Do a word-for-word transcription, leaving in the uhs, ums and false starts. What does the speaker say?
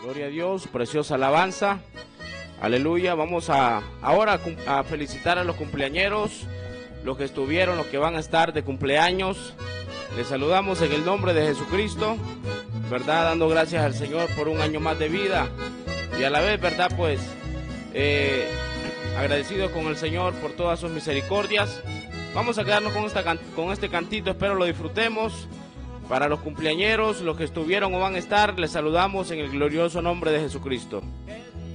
Gloria a Dios, preciosa alabanza. Aleluya. Vamos a ahora a felicitar a los cumpleañeros, los que estuvieron, los que van a estar de cumpleaños. Les saludamos en el nombre de Jesucristo, ¿verdad? Dando gracias al Señor por un año más de vida. Y a la vez, ¿verdad? Pues eh, agradecidos con el Señor por todas sus misericordias. Vamos a quedarnos con, esta, con este cantito, espero lo disfrutemos. Para los cumpleañeros, los que estuvieron o van a estar, les saludamos en el glorioso nombre de Jesucristo.